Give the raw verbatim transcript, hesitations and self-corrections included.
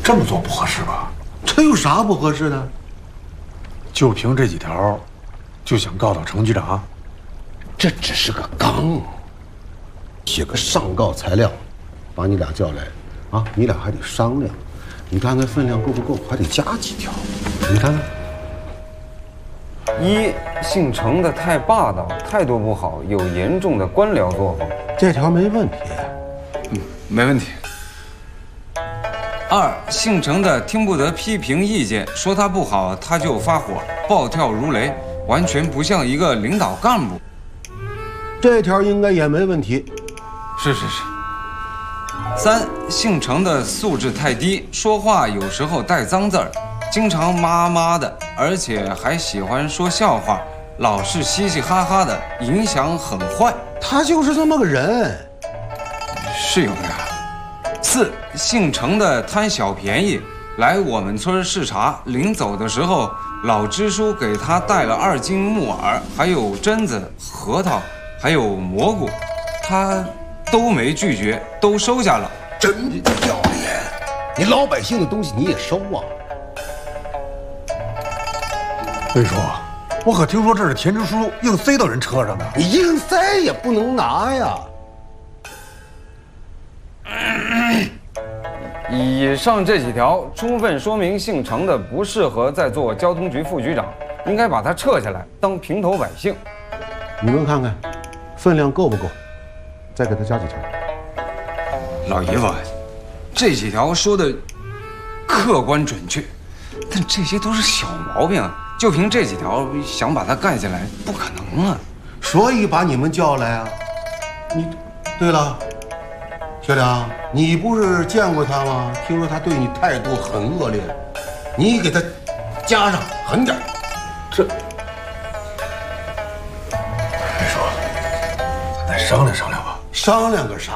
这么做不合适吧？ 这有啥不合适的？ 就凭这几条，就想告倒程局长？ 这只是个纲，写个上告材料，把你俩叫来，啊，你俩还得商量，你看看分量够不够，还得加几条，你看看。 一，姓程的太霸道，态度不好，有严重的官僚作风。 这条没问题。 嗯，没问题。二，姓程的听不得批评意见，说他不好他就发火，暴跳如雷，完全不像一个领导干部。 这条应该也没问题。 是是是。三，姓程的素质太低，说话有时候带脏字儿。 经常妈妈的，而且还喜欢说笑话，老是嘻嘻哈哈的，影响很坏。 他就是这么个人， 是有点。四，姓程的贪小便宜，来我们村视察，临走的时候，老支书给他带了二斤木耳，还有榛子、核桃，还有蘑菇，他都没拒绝，都收下了。 真不要脸！你老百姓的东西你也收啊？ 魏叔，我可听说这是田支书硬塞到人车上的。 你硬塞也不能拿呀。 以上这几条充分说明姓程的不适合再做交通局副局长，应该把他撤下来当平头百姓。 你们看看，分量够不够？再给他加几条。 老爷子，这几条说的客观准确，但这些都是小毛病啊。 就凭这几条想把它盖下来，不可能啊！ 所以把你们叫来啊。你，对了，小梁，你不是见过他吗？听说他对你态度很恶劣，你给他加上狠点。这， 魏叔，咱再商量商量吧。 商量个啥